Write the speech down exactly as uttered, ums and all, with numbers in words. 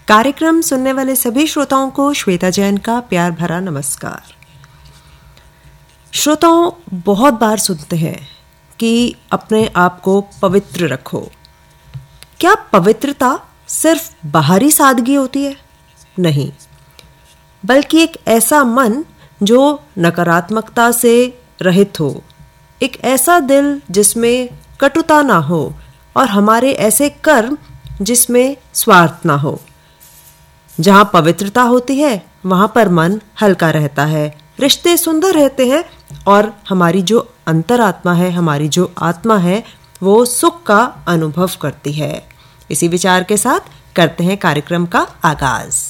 कार्यक्रम सुनने वाले सभी श्रोताओं को श्वेता जैन का प्यार भरा नमस्कार। श्रोताओं, बहुत बार सुनते हैं कि अपने आप को पवित्र रखो। क्या पवित्रता सिर्फ बाहरी सादगी होती है? नहीं, बल्कि एक ऐसा मन जो नकारात्मकता से रहित हो, एक ऐसा दिल जिसमें कटुता ना हो और हमारे ऐसे कर्म जिसमें स्वार्थ ना हो। जहाँ पवित्रता होती है वहाँ पर मन हल्का रहता है, रिश्ते सुंदर रहते हैं और हमारी जो अंतरात्मा है, हमारी जो आत्मा है, वो सुख का अनुभव करती है। इसी विचार के साथ करते हैं कार्यक्रम का आगाज।